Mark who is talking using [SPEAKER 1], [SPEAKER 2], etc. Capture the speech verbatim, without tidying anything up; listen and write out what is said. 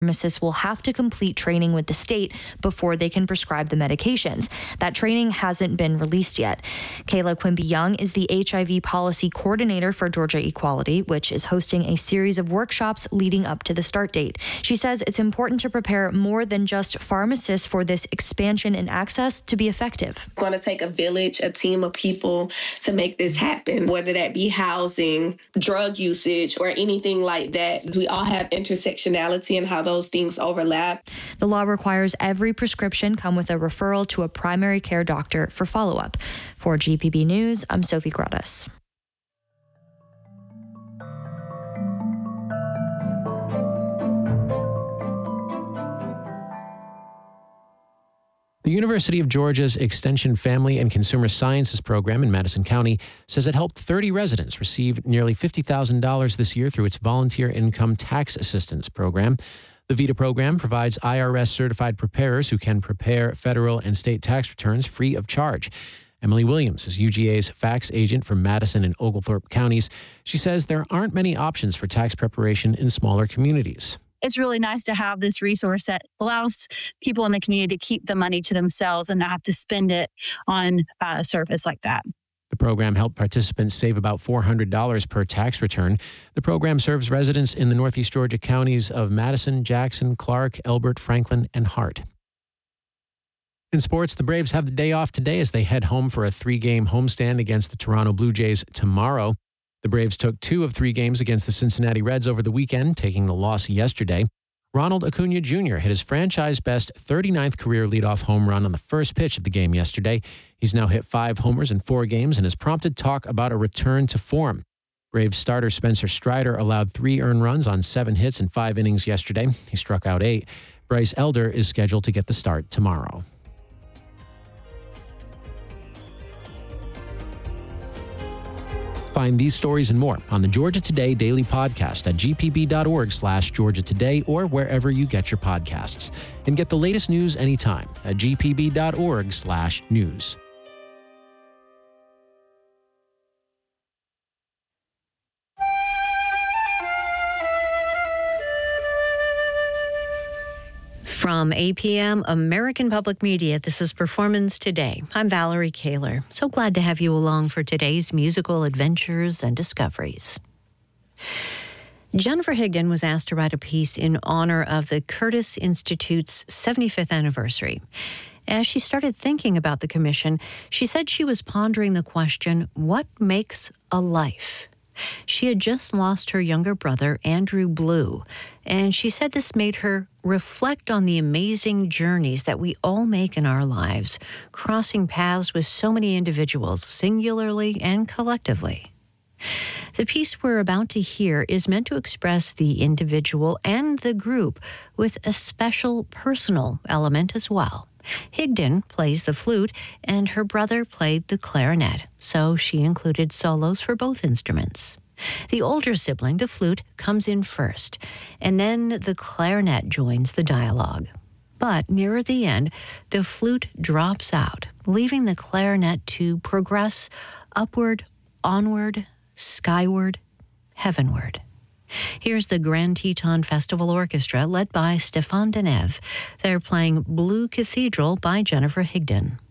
[SPEAKER 1] Pharmacists will have to complete training with the state before they can prescribe the medications. That training hasn't been released yet. Kayla Quimby Young is the H I V policy coordinator for Georgia Equality, which is hosting a series of workshops leading up to the start date. She says it's important to prepare more than just pharmacists for this expansion in access to be effective.
[SPEAKER 2] It's going to take a village, a team of people to make this happen, whether that be housing, drug usage, or anything like that. We all have intersectionality in how those things overlap.
[SPEAKER 1] The law requires every prescription come with a referral to a primary care doctor for follow-up. For G P B News, I'm Sophie Gradas.
[SPEAKER 3] The University of Georgia's Extension Family and Consumer Sciences program in Madison County says it helped thirty residents receive nearly fifty thousand dollars this year through its Volunteer Income Tax Assistance program. The VITA program provides I R S-certified preparers who can prepare federal and state tax returns free of charge. Emily Williams is U G A's fax agent for Madison and Oglethorpe counties. She says there aren't many options for tax preparation in smaller communities.
[SPEAKER 4] It's really nice to have this resource that allows people in the community to keep the money to themselves and not have to spend it on uh, a service like that.
[SPEAKER 3] The program helped participants save about four hundred dollars per tax return. The program serves residents in the Northeast Georgia counties of Madison, Jackson, Clark, Elbert, Franklin, and Hart. In sports, the Braves have the day off today as they head home for a three-game homestand against the Toronto Blue Jays tomorrow. The Braves took two of three games against the Cincinnati Reds over the weekend, taking the loss yesterday. Ronald Acuna Junior hit his franchise-best thirty-ninth career leadoff home run on the first pitch of the game yesterday. He's now hit five homers in four games and has prompted talk about a return to form. Braves starter Spencer Strider allowed three earned runs on seven hits in five innings yesterday. He struck out eight. Bryce Elder is scheduled to get the start tomorrow. Find these stories and more on the Georgia Today Daily Podcast at g p b dot org slash Georgia Today or wherever you get your podcasts. And get the latest news anytime at g p b dot org slash news.
[SPEAKER 5] From A P M American Public Media, this is Performance Today. I'm Valerie Kaler. So glad to have you along for today's musical adventures and discoveries. Jennifer Higdon was asked to write a piece in honor of the Curtis Institute's seventy-fifth anniversary. As she started thinking about the commission, she said she was pondering the question, what makes a life? She had just lost her younger brother, Andrew Blue, and she said this made her reflect on the amazing journeys that we all make in our lives, crossing paths with so many individuals, singularly and collectively. The piece we're about to hear is meant to express the individual and the group with a special personal element as well. Higdon plays the flute, and her brother played the clarinet, so she included solos for both instruments. The older sibling, the flute, comes in first, and then the clarinet joins the dialogue. But nearer the end, the flute drops out, leaving the clarinet to progress upward, onward, skyward, heavenward. Here's the Grand Teton Festival Orchestra, led by Stéphane Deneuve. They're playing Blue Cathedral by Jennifer Higdon.